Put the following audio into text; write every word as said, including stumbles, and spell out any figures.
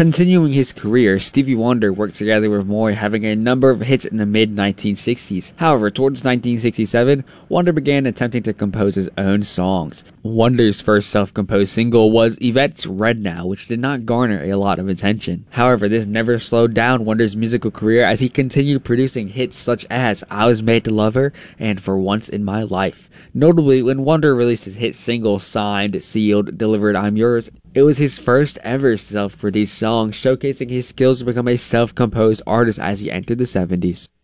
Continuing his career, Stevie Wonder worked together with Moy, having a number of hits in the mid nineteen sixties. However, towards nineteen sixty-seven, Wonder began attempting to compose his own songs. Wonder's first self-composed single was Yvette's Red Now, which did not garner a lot of attention. However, this never slowed down Wonder's musical career as he continued producing hits such as I Was Made to Love Her and For Once in My Life. Notably, when Wonder released his hit single Signed, Sealed, Delivered, I'm Yours, it was his first ever self-produced song, showcasing his skills to become a self-composed artist as he entered the seventies.